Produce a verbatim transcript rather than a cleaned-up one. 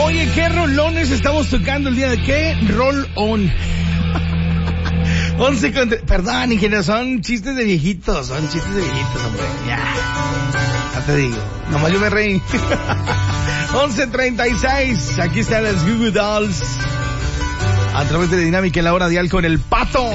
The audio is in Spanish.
Oye, ¿qué rolones estamos tocando el día de qué? Roll on. once con... Perdón, ingeniero, son chistes de viejitos, son chistes de viejitos, hombre. Ya. Ya te digo. Nomás yo me reí. once treinta y seis. Aquí están las Goo Goo Dolls. A través de Dinámica en la hora dial con el Pato.